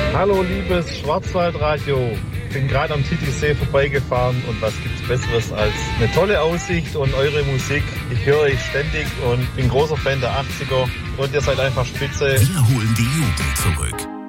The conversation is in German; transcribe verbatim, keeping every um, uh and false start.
Hallo liebes Schwarzwaldradio, ich bin gerade am Titisee vorbeigefahren und was gibt's Besseres als eine tolle Aussicht und eure Musik. Ich höre euch ständig und bin großer Fan der achtziger und ihr seid einfach spitze. Wir holen die Jugend zurück.